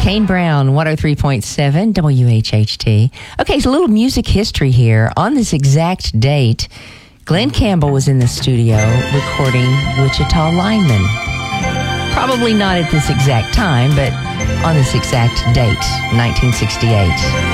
Kane Brown, 103.7 WHHT. Okay, so a little music history here. On this exact date, Glenn Campbell was in the studio recording Wichita Lineman. Probably not at this exact time, but on this exact date, 1968.